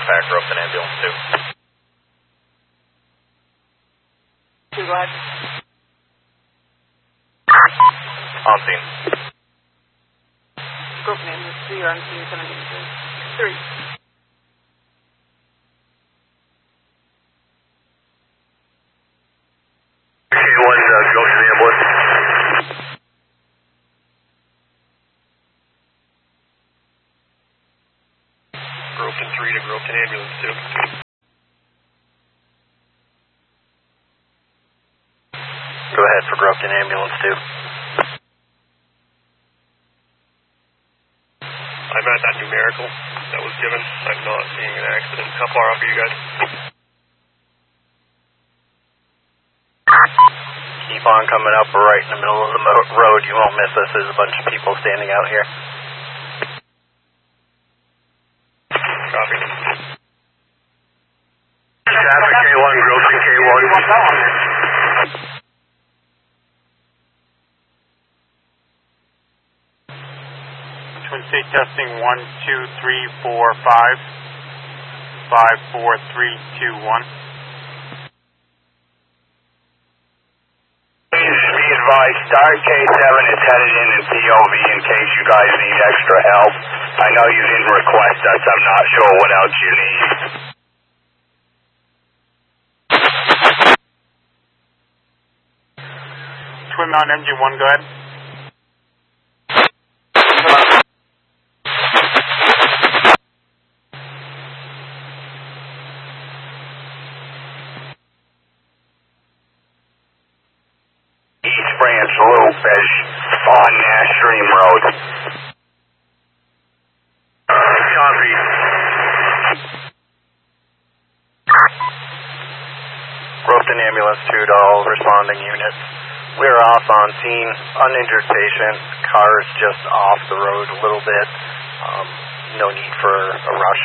contact Grove and ambulance 2. 2, go ahead. On scene. Grove and ambulance 2, you're on scene 783. 3. K1, go to the ambulance. Groveton 3 to Groveton ambulance 2. Go ahead for Groveton ambulance 2. I'm at that numerical that was given. I'm not seeing an accident. How far off are you guys? Keep on coming up. We're right in the middle of the road. You won't miss us. There's a bunch of people standing out here. Copy. Traffic K1, Groveton K1. Twin state testing 1, 2, 3, 4, 5. 5, 4, 3, 2, 1. Be advised, Star K7 is headed in POV in case you guys need extra help. I know you didn't request us. I'm not sure what else you need. Twin Mountain MG1, go ahead. East Branch Loop is on Nash Stream Road. Copy. Groveton ambulance 2 to all responding units. We're off on scene. Uninjured patient. Car is just off the road a little bit. No need for a rush.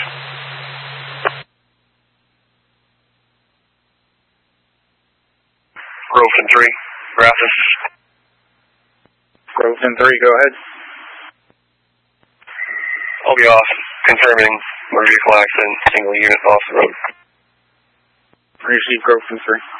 Groveton 3. Grafton. Groveton 3, go ahead. I'll be off. Confirming motor vehicle accident. Single unit off the road. Receive Groveton 3.